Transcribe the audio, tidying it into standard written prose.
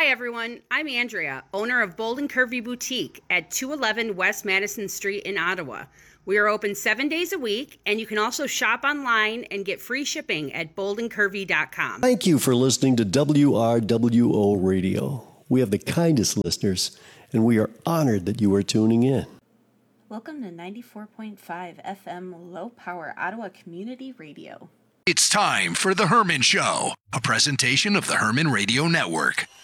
Hi, everyone. I'm Andrea, owner of Bold and Curvy Boutique at 211 West Madison Street in Ottawa. We are open 7 days a week, and you can also shop online and get free shipping at boldandcurvy.com. Thank you for listening to WRWO Radio. We have the kindest listeners, and we are honored that you are tuning in. Welcome to 94.5 FM Low Power Ottawa Community Radio. It's time for The Herman Show, a presentation of the Herman Radio Network.